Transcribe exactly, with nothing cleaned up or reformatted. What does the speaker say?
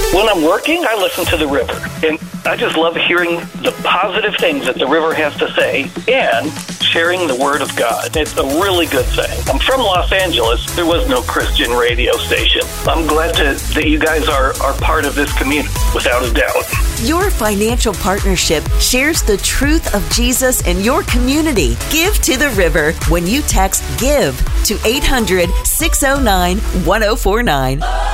When I'm working, I listen to the river. And I just love hearing the positive things that the river has to say and sharing the word of God. It's a really good thing. I'm from Los Angeles. There was no Christian radio station. I'm glad to, that you guys are, are part of this community, without a doubt. Your financial partnership shares the truth of Jesus in your community. Give to the river when you text GIVE to eight hundred, six oh nine, one oh four nine.